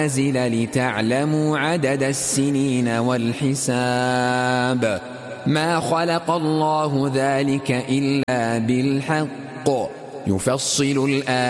والنازل لتعلموا عدد السنين والحساب ما خلق الله ذلك إلا بالحق يفصل الآيات